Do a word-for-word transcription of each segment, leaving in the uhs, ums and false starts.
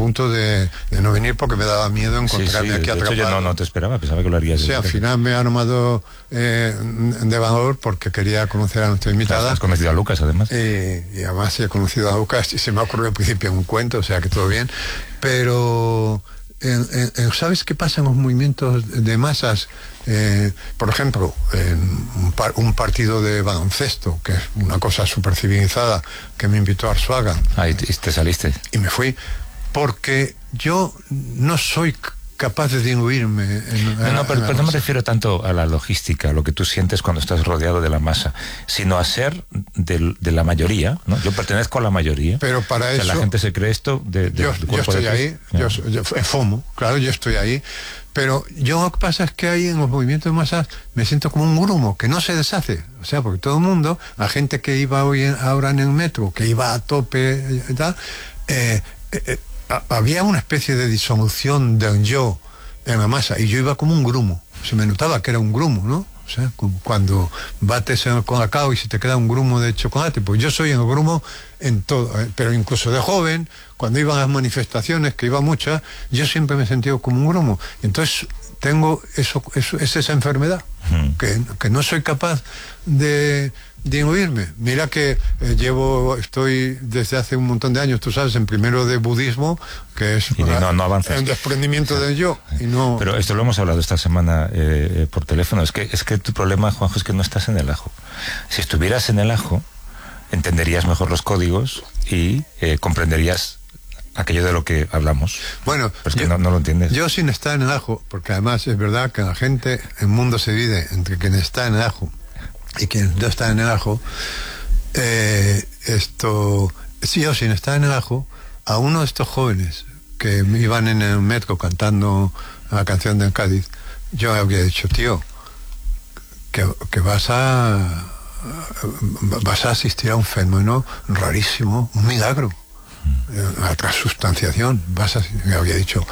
punto de, de no venir porque me daba miedo encontrarme sí, sí, aquí de atrapado. hecho, yo no, no te esperaba, pensaba que lo harías. Sí, al final me han armado eh, de valor porque quería conocer a nuestra invitada. Has conocido a Lucas, además. Eh, y además he conocido a Lucas y se me ha ocurrido al principio un cuento, o sea que todo bien. Pero, en, en, ¿sabes qué pasa en los movimientos de masas? Eh, por ejemplo, en un, par, un partido de baloncesto, que es una cosa súper civilizada, que me invitó a Arzuaga. Ah, y te saliste. Y me fui, porque yo no soy capaz de diluirme en, no, no, en, pero, en pero no me refiero tanto a la logística, a lo que tú sientes cuando estás rodeado de la masa, sino a ser de, de la mayoría, ¿no? Yo pertenezco a la mayoría. Pero para o sea, eso la gente se cree esto de, de, yo, de yo estoy de ahí, yo, yo FOMO, claro, yo estoy ahí, pero yo lo que pasa es que ahí en los movimientos de masas me siento como un grumo que no se deshace, o sea, porque todo el mundo, la gente que iba hoy en, ahora en el metro, que iba a tope y tal, eh, eh, había una especie de disolución del yo en la masa, y yo iba como un grumo, se me notaba que era un grumo, ¿no? O sea, cuando bates en el colacao y se te queda un grumo de chocolate, pues yo soy el grumo en todo, ¿eh? Pero incluso de joven, cuando iba a las manifestaciones, que iba muchas, yo siempre me he sentido como un grumo, entonces tengo eso, eso es esa enfermedad, hmm. que, que no soy capaz de de oírme. Mira que eh, llevo, estoy desde hace un montón de años, tú sabes, en primero de budismo, que es y no, no avanzas. El desprendimiento del yo. Y no... Pero esto lo hemos hablado esta semana eh, por teléfono. Es que, es que tu problema, Juanjo, es que no estás en el ajo. Si estuvieras en el ajo, entenderías mejor los códigos y eh, comprenderías aquello de lo que hablamos. Bueno, pero es que yo, no, no lo entiendes. Yo sin estar en el ajo, porque además es verdad que la gente, el mundo se divide entre quien está en el ajo y quien no está en el ajo. eh, esto, si yo sin estar en el ajo, a uno de estos jóvenes que iban en el metro cantando la canción del Cádiz, yo había dicho, tío, que, que vas a vas a asistir a un fenómeno rarísimo, un milagro, la transustanciación, vas a, me había dicho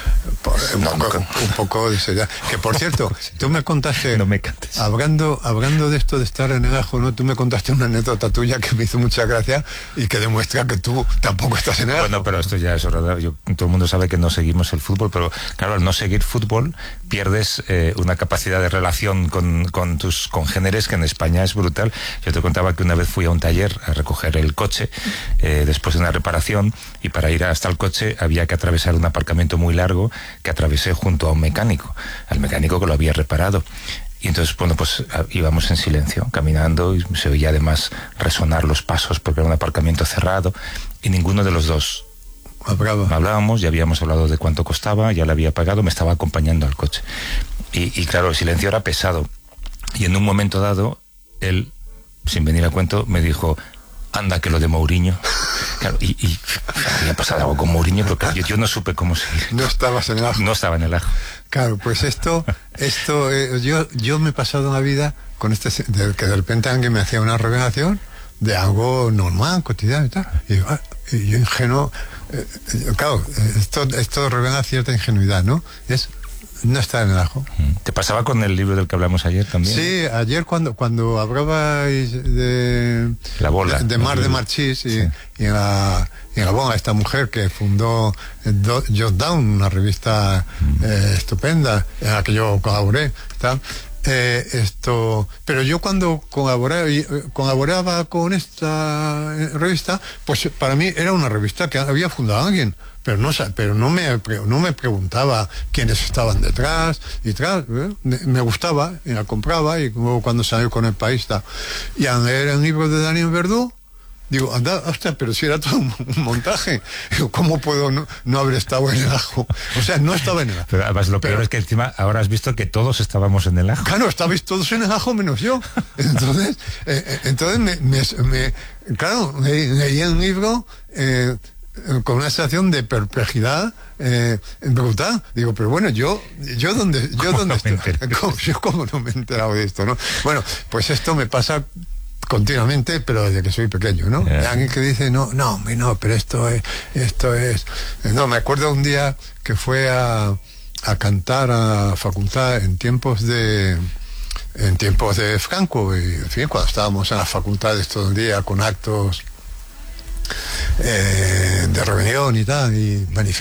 un poco, un poco de seriedad. Que por cierto, tú me contaste, no me cantes. hablando, hablando de esto de estar en el ajo, ¿no? Tú me contaste una anécdota tuya que me hizo mucha gracia y que demuestra que tú tampoco estás en el ajo. Bueno, pero esto ya es verdad. Yo, todo el mundo sabe que no seguimos el fútbol, pero claro, al no seguir fútbol pierdes eh, una capacidad de relación con, con tus congéneres que en España es brutal. Yo te contaba que una vez fui a un taller a recoger el coche eh, después de una reparación, y para ir hasta el coche había que atravesar un aparcamiento muy largo que atravesé junto a un mecánico, al mecánico que lo había reparado. Y entonces, bueno, pues íbamos en silencio, caminando, y se oía además resonar los pasos porque era un aparcamiento cerrado, y ninguno de los dos Hablaba. hablábamos, ya habíamos hablado de cuánto costaba, ya le había pagado, me estaba acompañando al coche. Y, y claro, el silencio era pesado. Y en un momento dado, él, sin venir a cuento, me dijo: anda, que lo de Mourinho. Claro, y, y había pasado algo con Mourinho, pero yo, yo no supe cómo seguir. No estabas en el ajo. No estaba en el ajo. Claro, pues esto, esto, eh, yo, yo me he pasado la vida con este, de, que de repente alguien me hacía una revelación de algo normal, cotidiano y tal. Y, ah, y yo ingenuo, eh, claro, esto, esto revela cierta ingenuidad, ¿no? Es no estar en el ajo. ¿Te pasaba con el libro del que hablamos ayer también? Sí, ayer cuando cuando hablabais de La Bola, de, de Mar de Marchís y, sí. y en la y en la Bola, esta mujer que fundó Jot Down, una revista mm. eh, estupenda en la que yo colaboré, ¿está? Eh, esto, pero yo cuando colaboré, colaboraba con esta revista, pues para mí era una revista que había fundado alguien, pero no pero no me no me preguntaba quiénes estaban detrás y tal, ¿eh? Me gustaba y la compraba, y luego cuando salió con El País está, y al leer el libro de Daniel Verdú, digo, anda, hostia, pero si era todo un, un montaje. ¿Cómo puedo no, no haber estado en el ajo? O sea, no estaba en el ajo. Pero además lo pero, peor es que encima ahora has visto que todos estábamos en el ajo. Claro, estabais todos en el ajo menos yo. Entonces, eh, entonces me, me, me claro, leí un libro eh, con una sensación de perplejidad eh, brutal. Digo, pero bueno, yo, yo dónde, yo dónde estoy, ¿Cómo, yo cómo no me he enterado de esto, ¿no? Bueno, pues esto me pasa continuamente, pero desde que soy pequeño, ¿no? Yeah. Alguien que dice, no, no, no, pero esto es, esto es... No, me acuerdo un día que fue a, a cantar a la facultad en tiempos de... en tiempos de Franco, y en fin, cuando estábamos en las facultades todo el día con actos eh, de reunión y tal, y manifestaciones.